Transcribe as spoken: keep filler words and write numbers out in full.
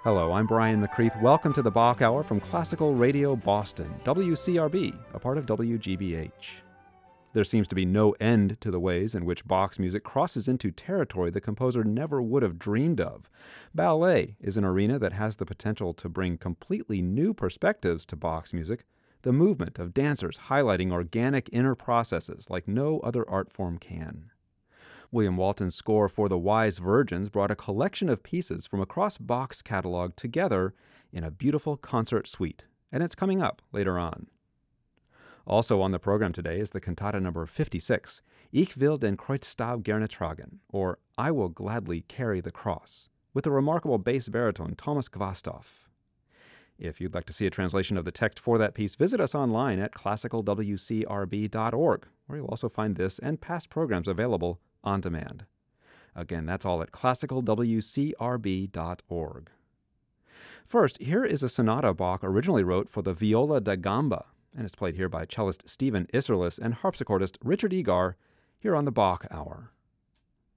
Hello, I'm Brian McCreath. Welcome to the Bach Hour from Classical Radio Boston, W C R B, a part of W G B H. There seems to be no end to the ways in which Bach's music crosses into territory the composer never would have dreamed of. Ballet is an arena that has the potential to bring completely new perspectives to Bach's music, the movement of dancers highlighting organic inner processes like no other art form can. William Walton's score for The Wise Virgins brought a collection of pieces from across Bach's catalog together in a beautiful concert suite, and it's coming up later on. Also on the program today is the cantata number fifty-six, Ich will den Kreuzstab gerne tragen, or I Will Gladly Carry the Cross, with the remarkable bass baritone Thomas Gvastov. If you'd like to see a translation of the text for that piece, visit us online at classical w c r b dot org, where you'll also find this and past programs available on demand. Again, that's all at classical w c r b dot org. First, here is a sonata Bach originally wrote for the viola da gamba, and it's played here by cellist Stephen Isserlis and harpsichordist Richard Egar, here on the Bach Hour.